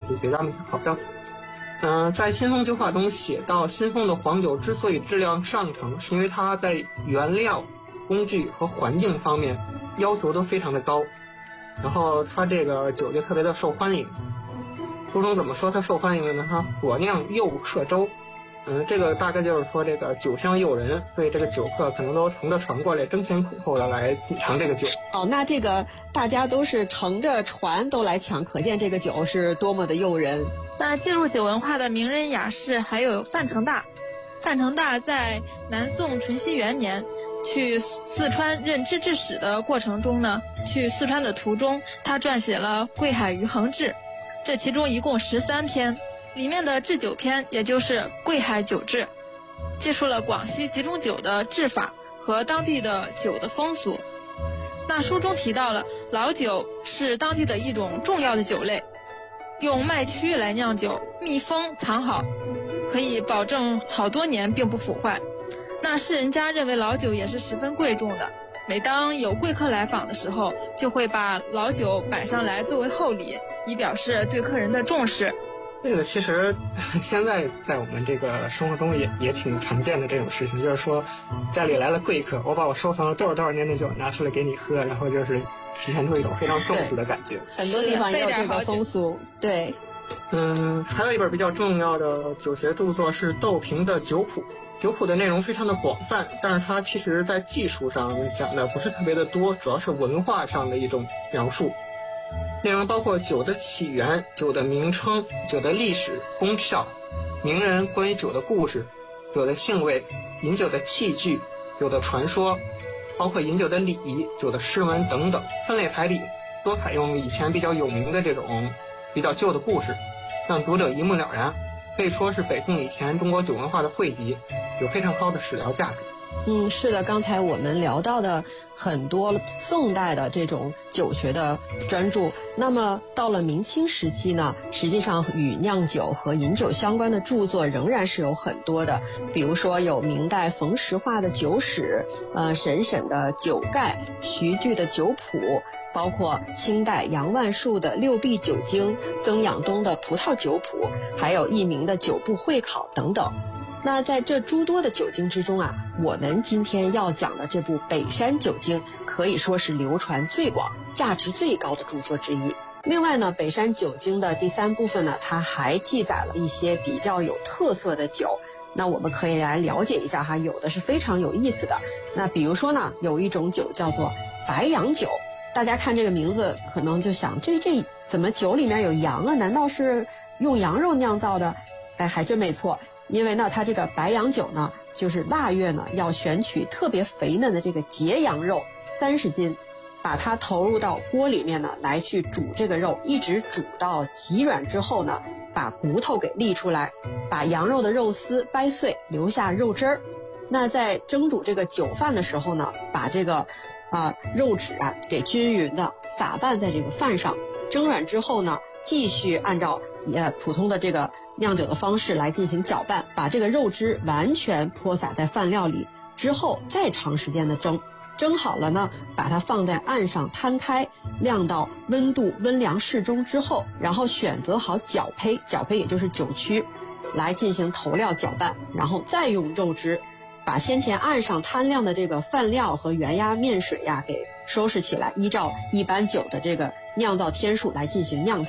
就学家们好像。在新丰酒法中写到，新丰的黄酒之所以质量上乘，是因为它在原料、工具和环境方面要求都非常的高，然后它这个酒就特别的受欢迎。书中怎么说它受欢迎的呢？它果酿诱客舟，这个大概就是说这个酒香诱人，所以这个酒客可能都乘着船过来，争先恐后的来尝这个酒。 那这个大家都是乘着船都来抢，可见这个酒是多么的诱人。 那记录酒文化的名人雅士还有范成大。范成大在南宋淳熙元年去四川任知制使的过程中呢，去四川的途中，他撰写了《贵海余衡志》，这其中一共13篇，里面的制酒篇也就是《贵海酒志》，记述了广西几种酒的制法和当地的酒的风俗。那书中提到了老酒是当地的一种重要的酒类，用麦曲来酿酒，密封藏好，可以保证好多年并不腐坏。那世人家认为老酒也是十分贵重的，每当有贵客来访的时候，就会把老酒摆上来作为厚礼，以表示对客人的重视。 这个其实现在在我们这个生活中也挺常见的这种事情，就是说家里来了贵客，我把我收藏了多少年的酒拿出来给你喝，然后就是体现出一种非常重视的感觉。 很多地方也有这个风俗。对。 还有一本比较重要的酒学著作是窦平的《酒谱》。酒谱的内容非常的广泛，但是它其实在技术上讲的不是特别的多，主要是文化上的一种描述。内容包括酒的起源、酒的名称、酒的历史、功效、名人关于酒的故事、酒的性味、饮酒的器具、酒的传说，包括饮酒的礼仪、酒的诗文等等。分类排比，多采用以前比较有名的这种比较旧的故事，让读者一目了然，可以说是北宋以前中国酒文化的汇集，有非常高的史料价值。 是的，刚才我们聊到的很多宋代的这种酒学的专著，那么到了明清时期呢，实际上与酿酒和饮酒相关的著作仍然是有很多的，比如说有明代冯石化的酒史，沈沈的酒概，徐巨的酒谱，包括清代杨万树的六必酒经，曾养东的葡萄酒谱，还有佚名的酒部会考等等。那在这诸多的酒经之中啊，我们今天要讲的这部《北山酒经》可以说是流传最广、价值最高的著作之一。另外呢，《北山酒经》的第3部分呢，它还记载了一些比较有特色的酒。那我们可以来了解一下哈，有的是非常有意思的。那比如说呢，有一种酒叫做白羊酒，大家看这个名字可能就想，这怎么酒里面有羊啊？难道是用羊肉酿造的？还真没错。因为呢，它这个白羊酒呢，就是腊月呢要选取特别肥嫩的这个节羊肉30斤，把它投入到锅里面呢来去煮这个肉，一直煮到极软之后呢，把骨头给沥出来，把羊肉的肉丝掰碎，留下肉汁儿。那在蒸煮这个酒饭的时候呢，把这个肉质给均匀的撒拌在这个饭上，蒸软之后呢，继续按照普通的这个酿酒的方式来进行搅拌，把这个肉汁完全泼洒在饭料里之后，再长时间的蒸好了呢，把它放在案上摊开，晾到温度温凉适中之后，然后选择好搅胚也就是酒曲来进行投料搅拌，然后再用肉汁把先前案上摊晾的这个饭料和原压面水给收拾起来，依照一般酒的这个酿造天数来进行酿造。